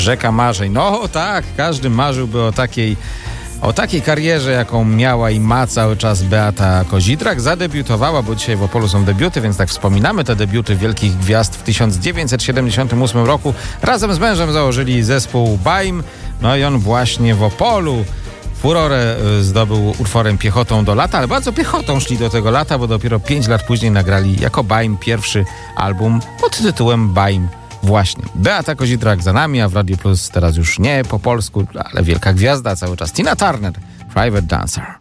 Rzeka marzeń. No tak, każdy marzyłby o takiej karierze, jaką miała i ma cały czas Beata Kozidrak. Zadebiutowała, bo dzisiaj w Opolu są debiuty, więc tak wspominamy te debiuty wielkich gwiazd. W 1978 roku razem z mężem założyli zespół Baim. No i on właśnie w Opolu furorę zdobył utworem Piechotą do lata, ale bardzo piechotą szli do tego lata, bo dopiero 5 lat później nagrali jako Baim pierwszy album pod tytułem Baim. Właśnie. Beata Kozidrak za nami, a w Radio Plus teraz już nie po polsku, ale wielka gwiazda cały czas. Tina Turner, Private Dancer.